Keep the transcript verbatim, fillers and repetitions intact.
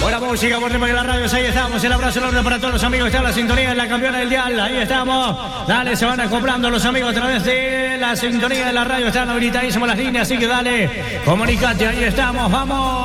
Buena música, buen ritmo de la radio, ahí estamos. El abrazo enorme para todos los amigos que están en la sintonía de la campeona del dial. Ahí estamos. Dale, se van acoplando los amigos a través de la sintonía de la radio. Están habilitadísimos las líneas, así que dale, comunicate, ahí estamos, vamos.